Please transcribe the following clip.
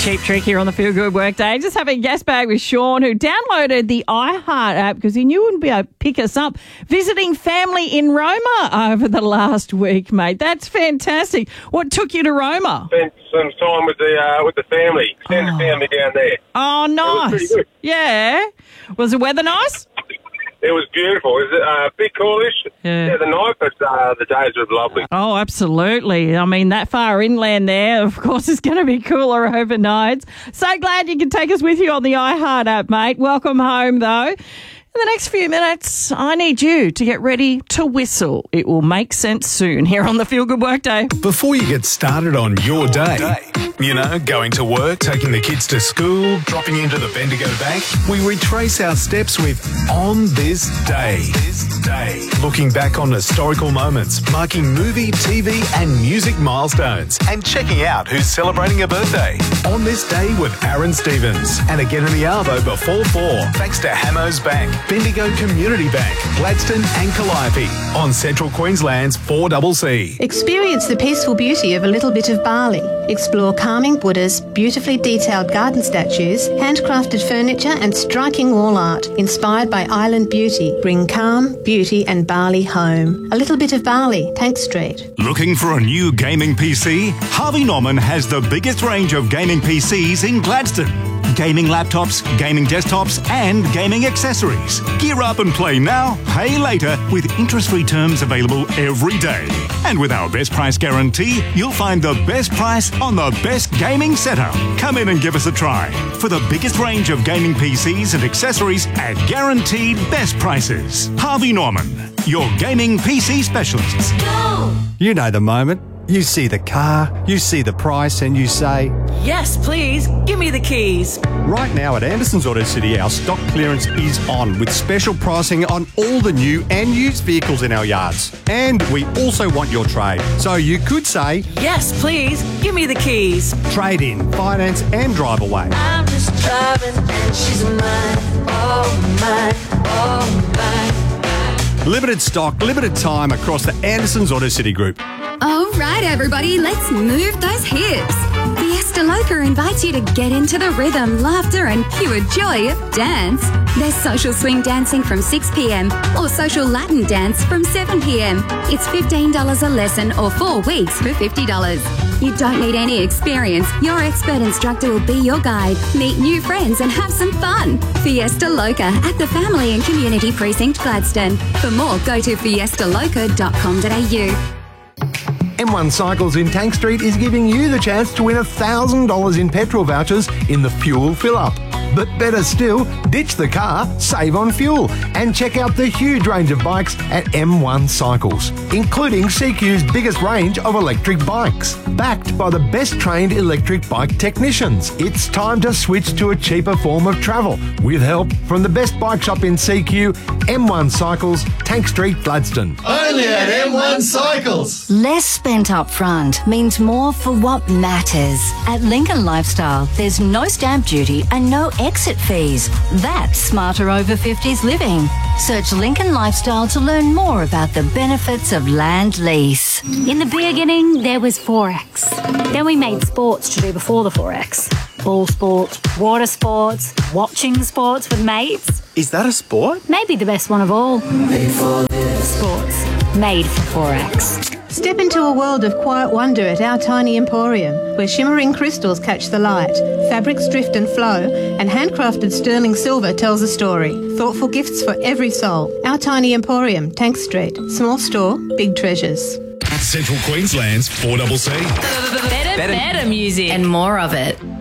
Cheap Trick here on the Feel Good Workday. Just having a guest bag with Sean, who downloaded the iHeart app because he knew he wouldn't be able to pick us up, visiting family in Roma over the last week, mate. That's fantastic. What took you to Roma? Spent some time with the family, extended family down there. Oh, nice. It was pretty good. Yeah. Was the weather nice? It was beautiful. It was a bit coolish at the night, but the days were lovely. Oh, absolutely. I mean, that far inland there, of course, is going to be cooler overnight. So glad you can take us with you on the iHeart app, mate. Welcome home, though. In the next few minutes, I need you to get ready to whistle. It will make sense soon here on the Feel Good Workday. Before you get started on your day, you know, going to work, taking the kids to school, dropping into the Bendigo Bank, we retrace our steps with On This Day. Looking back on historical moments, marking movie, TV and music milestones, and checking out who's celebrating a birthday. On This Day with Aaron Stevens. And again in the Arvo before 4, thanks to Hammos Bank, Bendigo Community Bank, Gladstone and Calliope on Central Queensland's 4CC. Experience the peaceful beauty of a little bit of Bali. Explore calming Buddhas, beautifully detailed garden statues, handcrafted furniture and striking wall art inspired by island beauty. Bring calm, beauty and Bali home. A little bit of Bali, Tank Street. Looking for a new gaming PC? Harvey Norman has the biggest range of gaming PCs in Gladstone. Gaming laptops, gaming desktops and gaming accessories. Gear up and play now, pay later with interest-free terms available every day. And with our best price guarantee, you'll find the best price on the best gaming setup. Come in and give us a try for the biggest range of gaming PCs and accessories at guaranteed best prices. Harvey Norman, your gaming PC specialists. Go! You know the moment. You see the car, you see the price and you say, Yes, please. Give me the keys. Right now at Anderson's Auto City, our stock clearance is on with special pricing on all the new and used vehicles in our yards. And we also want your trade. So you could say, Yes, please. Give me the keys. trade in, finance and drive away. I'm just driving and she's mine. Oh, mine. Oh, mine. Limited stock, limited time across the Anderson's Auto City Group. All right, everybody, let's move those hips. Fiesta Loca invites you to get into the rhythm, laughter and pure joy of dance. There's social swing dancing from 6 p.m. or social Latin dance from 7 p.m. It's $15 a lesson or 4 weeks for $50. You don't need any experience. Your expert instructor will be your guide. Meet new friends and have some fun. Fiesta Loca at the Family and Community Precinct, Gladstone. For more, go to fiestaloca.com.au. M1 Cycles in Tank Street is giving you the chance to win $1,000 in petrol vouchers in the fuel fill-up. But better still, ditch the car, save on fuel, and check out the huge range of bikes at M1 Cycles, including CQ's biggest range of electric bikes. Backed by the best trained electric bike technicians, it's time to switch to a cheaper form of travel with help from the best bike shop in CQ, M1 Cycles, Tank Street, Gladstone. Only at M1 Cycles. Less spent up front means more for what matters. At Lincoln Lifestyle, there's no stamp duty and no exit fees. That's smarter over 50s living. Search Lincoln Lifestyle to learn more about the benefits of land lease. In the beginning, there was Forex. Then we made sports to do before the Forex. Ball sports, water sports, watching sports with mates. Is that a sport? Maybe the best one of all. Sports. Made for Forex. Step into a world of quiet wonder at Our Tiny Emporium, where shimmering crystals catch the light, fabrics drift and flow, and handcrafted sterling silver tells a story. Thoughtful gifts for every soul. Our Tiny Emporium, Tank Street. Small store, big treasures. Central Queensland's 4CC. Better music. And more of it.